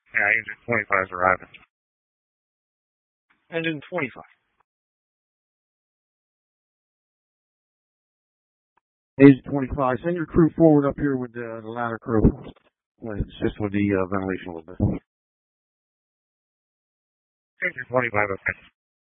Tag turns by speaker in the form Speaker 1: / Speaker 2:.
Speaker 1: Yeah, Agent 25 is arriving.
Speaker 2: Engine 25.
Speaker 3: Agent 25, send your crew forward up here with the ladder crew. Assist with the ventilation a little bit.
Speaker 1: Agent 25, okay.